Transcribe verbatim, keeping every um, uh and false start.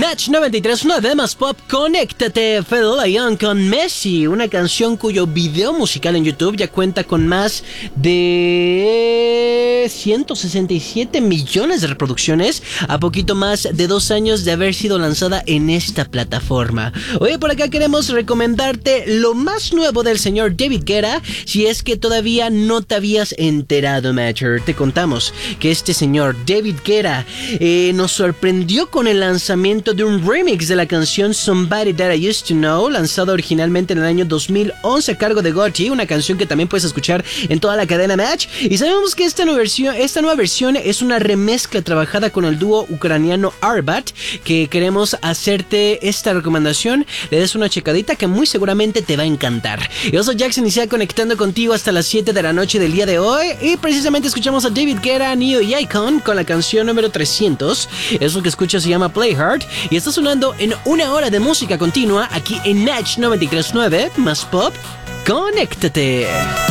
Natch noventa y tres punto nueve más pop, conéctate, Fede León con Messi, una canción cuyo video musical en YouTube ya cuenta con más de ciento sesenta y siete millones de reproducciones a poquito más de dos años de haber sido lanzada en esta plataforma. Oye, por acá queremos recomendarte lo más nuevo del señor David Guetta, si es que todavía no te habías enterado, Matcher. Te contamos que este señor David Guetta eh, nos sorprendió con el lanzamiento de un remix de la canción Somebody That I Used to Know, lanzado originalmente en el año dos mil once a cargo de Gotti, una canción que también puedes escuchar en toda la cadena Match. Y sabemos que esta nueva versión, esta nueva versión es una remezcla trabajada con el dúo ucraniano Arbat, que queremos hacerte esta recomendación, le des una checadita que muy seguramente te va a encantar. Yo soy Jackson y sea conectando contigo hasta las siete de la noche del día de hoy, y precisamente escuchamos a David Guetta, Neo y Icon con la canción número trescientos. Eso que escuchas se llama Play Hard y está sonando en una hora de música continua aquí en Natch noventa y tres punto nueve más pop. Conéctate.